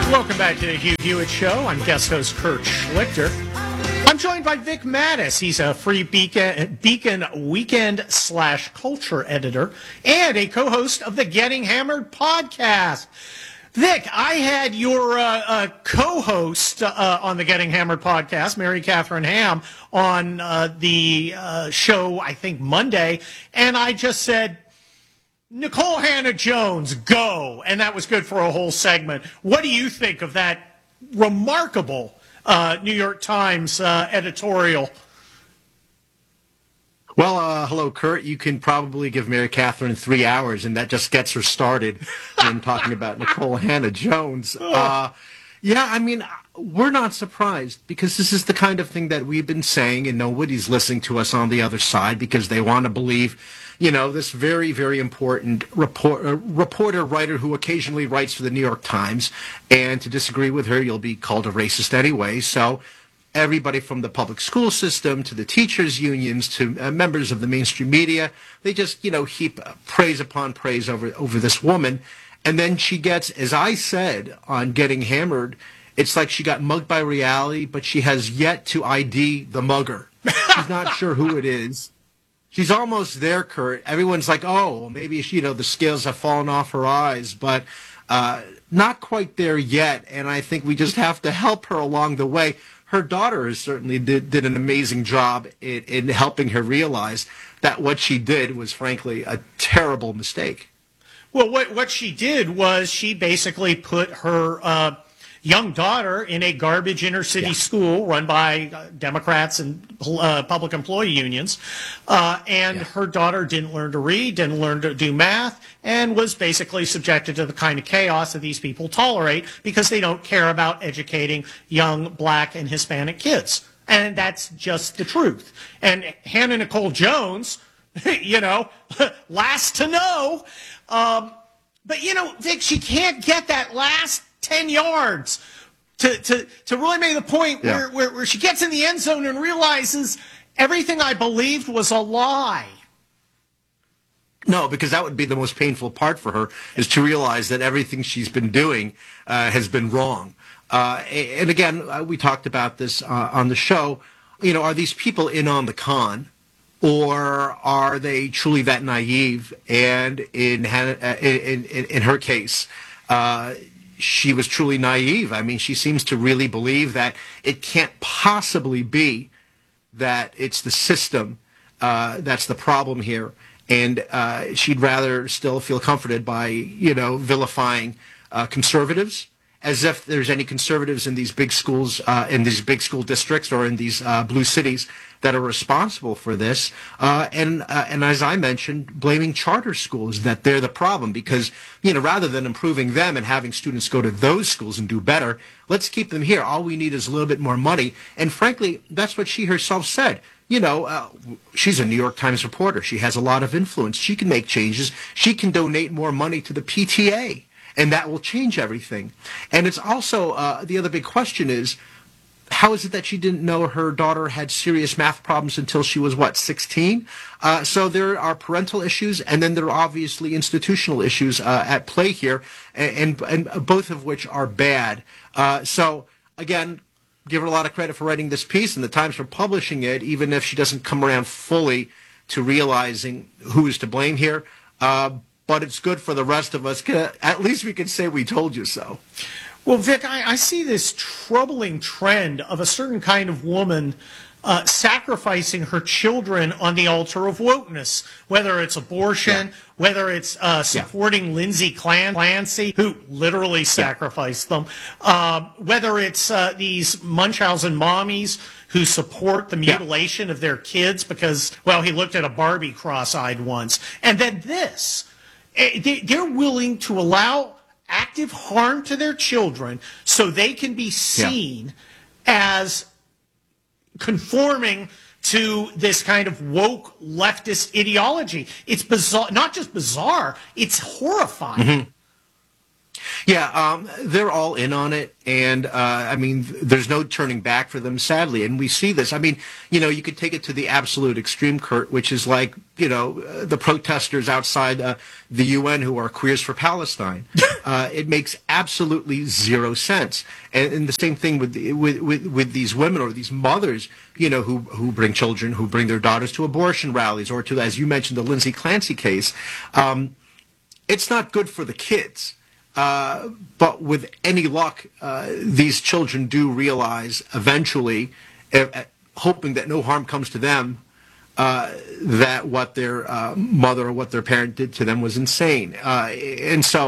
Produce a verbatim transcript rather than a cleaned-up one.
Welcome back to the Hugh Hewitt Show. I'm guest host Kurt Schlichter. I'm joined by Vic Mattis. He's a free Beacon, Beacon Weekend slash culture editor and a co-host of the Getting Hammered podcast. Vic, I had your uh, uh, co-host uh, on the Getting Hammered podcast, Mary Catherine Ham, on uh, the uh, show, I think, Monday, and I just said, Nikole Hannah-Jones, go. And that was good for a whole segment. What do you think of that remarkable uh, New York Times uh, editorial? Well, uh, hello, Kurt. You can probably give Mary Catherine three hours, and that just gets her started in talking about Nikole Hannah-Jones. Uh, yeah, I mean, we're not surprised because this is the kind of thing that we've been saying, and nobody's listening to us on the other side because they want to believe, you know, this very, very important report, uh, reporter, writer who occasionally writes for the New York Times, and to disagree with her, you'll be called a racist anyway. So everybody from the public school system to the teachers' unions to uh, members of the mainstream media, they just, you know, heap uh, praise upon praise over, over this woman. And then she gets, as I said on Getting Hammered, it's like she got mugged by reality, but she has yet to I D the mugger. She's not sure who it is. She's almost there, Kurt. Everyone's like, oh, maybe, she, you know, the scales have fallen off her eyes, but uh, not quite there yet. And I think we just have to help her along the way. Her daughter has certainly did, did an amazing job in, in helping her realize that what she did was, frankly, a terrible mistake. Well, what, what she did was she basically put her uh, young daughter in a garbage inner city yeah. school run by uh, Democrats and uh, public employee unions. Uh, and yeah. her daughter didn't learn to read, didn't learn to do math, and was basically subjected to the kind of chaos that these people tolerate because they don't care about educating young black and Hispanic kids. And that's just the truth. And Hannah Nikole Jones, you know, last to know. Um, but, you know, Vic, she can't get that last ten yards to, to, to really make the point yeah. where, where, where she gets in the end zone and realizes everything I believed was a lie. No, because that would be the most painful part for her, is to realize that everything she's been doing uh, has been wrong. Uh, and again, uh, we talked about this uh, on the show. You know, are these people in on the con, or are they truly that naive? And in uh, in, in, in her case, uh, she was truly naive. I mean, she seems to really believe that it can't possibly be that it's the system uh, that's the problem here. And uh, she'd rather still feel comforted by, you know, vilifying uh, conservatives, as if there's any conservatives in these big schools, uh, in these big school districts or in these uh, blue cities that are responsible for this. Uh, and uh, and as I mentioned, blaming charter schools, that they're the problem because, you know, rather than improving them and having students go to those schools and do better, let's keep them here. All we need is a little bit more money. And frankly, that's what she herself said. You know, uh, she's a New York Times reporter. She has a lot of influence. She can make changes. She can donate more money to the P T A, and that will change everything. And it's also, uh, the other big question is, how is it that she didn't know her daughter had serious math problems until she was, what, sixteen? Uh, so there are parental issues, and then there are obviously institutional issues uh, at play here, and, and, and both of which are bad. Uh, so, again, give her a lot of credit for writing this piece and the Times for publishing it, even if she doesn't come around fully to realizing who is to blame here. Uh, but it's good for the rest of us. At least we can say we told you so. Well, Vic, I, I see this troubling trend of a certain kind of woman uh, sacrificing her children on the altar of wokeness, whether it's abortion, yeah. whether it's uh, supporting yeah. Lindsay Clancy, who literally sacrificed yeah. them, uh, whether it's uh, these Munchausen mommies who support the mutilation yeah. of their kids because, well, he looked at a Barbie cross-eyed once. And then this, they're willing to allow active harm to their children so they can be seen yeah. as conforming to this kind of woke leftist ideology. It's bizarre, not just bizarre, it's horrifying. Mm-hmm. Yeah, um, they're all in on it, and uh, I mean, there's no turning back for them, sadly. And we see this. I mean, you know, you could take it to the absolute extreme, Kurt, which is like, you know, uh, the protesters outside uh, the U N who are Queers for Palestine. uh, it makes absolutely zero sense. And, and the same thing with, the, with with with these women or these mothers, you know, who who bring children, who bring their daughters to abortion rallies, or to, as you mentioned, the Lindsay Clancy case. Um, it's not good for the kids. Uh, but with any luck, uh, these children do realize eventually, uh, hoping that no harm comes to them, uh, that what their uh, mother or what their parent did to them was insane. Uh, and so